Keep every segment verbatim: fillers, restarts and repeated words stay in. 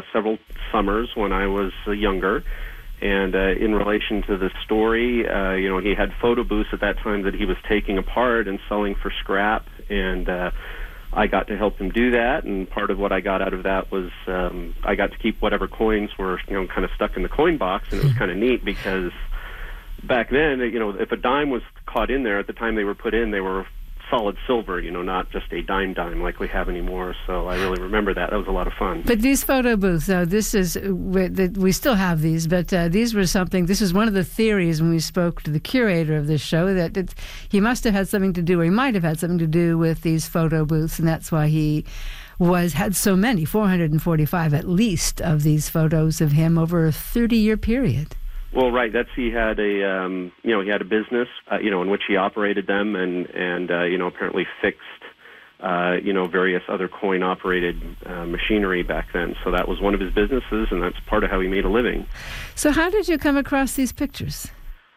several summers when I was uh, younger. And uh, in relation to the story, uh, you know, he had photo booths at that time that he was taking apart and selling for scrap, and uh, I got to help him do that. And part of what I got out of that was um, I got to keep whatever coins were, you know, kind of stuck in the coin box, and it was kind of neat because back then, you know, if a dime was caught in there at the time they were put in, they were solid silver, you know, not just a dime dime like we have anymore. So I really remember that. That was a lot of fun. But these photo booths, now this is, we still have these, but uh, these were something, this was one of the theories when we spoke to the curator of this show, that it, he must have had something to do, or he might have had something to do with these photo booths, and that's why he was had so many, four hundred forty-five at least, of these photos of him over a thirty-year period. Well, right. That's he had a um, you know he had a business uh, you know in which he operated them and and uh, you know apparently fixed uh, you know various other coin operated uh, machinery back then. So that was one of his businesses, and that's part of how he made a living. So how did you come across these pictures?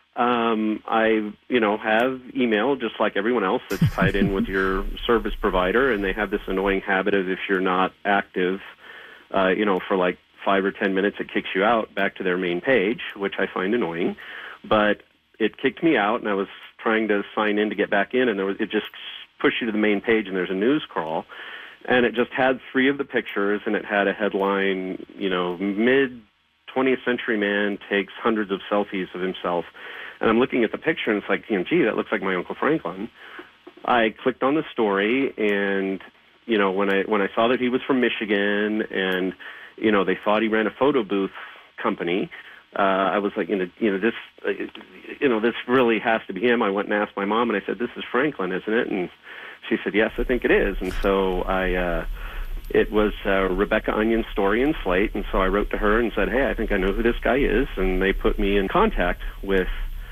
Um, I you know have email just like everyone else that's tied in with your service provider, and they have this annoying habit of if you're not active, uh, you know for like five or ten minutes, it kicks you out back to their main page, which I find annoying. But it kicked me out, and I was trying to sign in to get back in, and there was, it just pushed you to the main page, and there's a news crawl. And it just had three of the pictures, and it had a headline, you know, mid-twentieth century man takes hundreds of selfies of himself. And I'm looking at the picture, and it's like, you know, gee, that looks like my Uncle Franklin. I clicked on the story, and, you know, when I when I saw that he was from Michigan, and you know, they thought he ran a photo booth company. Uh, I was like, you know, you know, this, uh, you know, this really has to be him. I went and asked my mom, and I said, "This is Franklin, isn't it?" And she said, "Yes, I think it is." And so I, uh, it was uh, Rebecca Onion's story in Slate, and so I wrote to her and said, "Hey, I think I know who this guy is," and they put me in contact with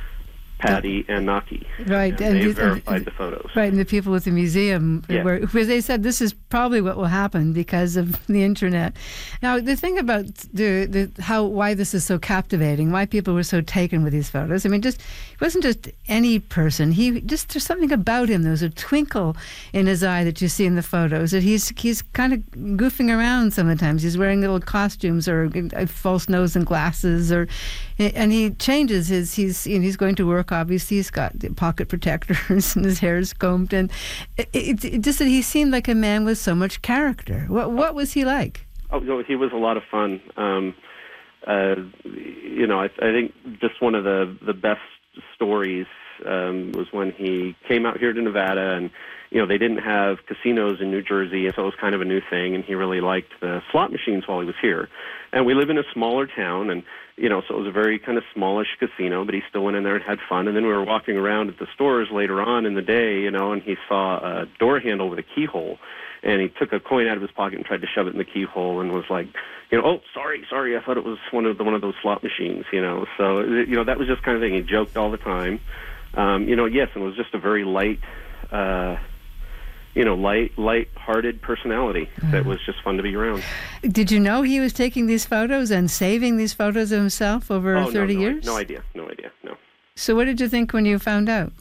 Patty and Naki. Right. And, and they the, verified and, the photos. Right, and the people at the museum, yeah. were, where they said this is probably what will happen because of the internet. Now, the thing about the, the how why this is so captivating, why people were so taken with these photos, I mean, just it wasn't just any person. He just there's something about him. There was a twinkle in his eye that you see in the photos. That he's he's kind of goofing around sometimes. He's wearing little costumes or a false nose and glasses, or and he changes his. He's you know, he's going to work. Obviously, he's got pocket protectors and his hair is combed, and it, it, it just that he seemed like a man with so much character. What what was he like? Oh, no, he was a lot of fun. Um, uh, you know, I, I think just one of the the best stories um, was when he came out here to Nevada, and you know they didn't have casinos in New Jersey, and so it was kind of a new thing. And he really liked the slot machines while he was here. And we live in a smaller town, and you know, so it was a very kind of smallish casino, but he still went in there and had fun. And then we were walking around at the stores later on in the day, you know, and he saw a door handle with a keyhole. And he took a coin out of his pocket and tried to shove it in the keyhole and was like, you know, oh, sorry, sorry, I thought it was one of the, one of those slot machines, you know. So, you know, that was just kind of thing. He joked all the time. Um, you know, yes, and it was just a very light, uh, you know, light, light-hearted personality that was just fun to be around. Did you know he was taking these photos and saving these photos of himself over oh, thirty no, no, years? No idea, no idea, no. So what did you think when you found out?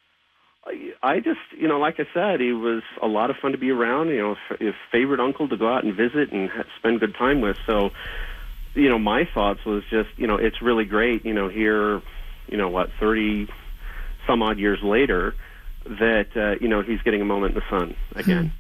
I, I just, you know, like I said, he was a lot of fun to be around, you know, his favorite uncle to go out and visit and ha- spend good time with. So, you know, my thoughts was just, you know, it's really great, you know, here, you know, what, thirty some odd years later, that, uh, you know, he's getting a moment in the sun again.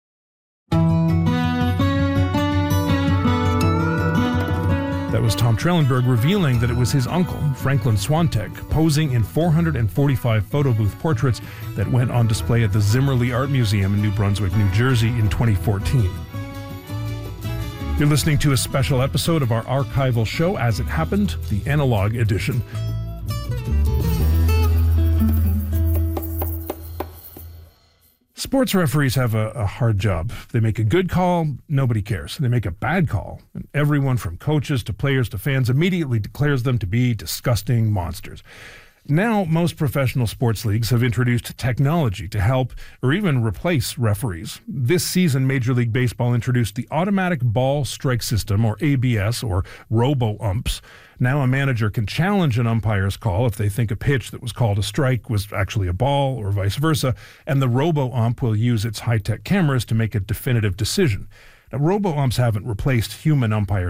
That was Tom Trellenberg revealing that it was his uncle, Franklin Swantek, posing in four hundred forty-five photo booth portraits that went on display at the Zimmerli Art Museum in New Brunswick, New Jersey in twenty fourteen. You're listening to a special episode of our archival show, As It Happened, the Analog Edition. Sports referees have a, a hard job. They make a good call, nobody cares. They make a bad call, and everyone from coaches to players to fans immediately declares them to be disgusting monsters. Now, most professional sports leagues have introduced technology to help or even replace referees. This season, Major League Baseball introduced the Automatic Ball Strike System, or A B S, or robo-umps. Now a manager can challenge an umpire's call if they think a pitch that was called a strike was actually a ball, or vice versa, and the robo-ump will use its high-tech cameras to make a definitive decision. Now, robo-umps haven't replaced human umpires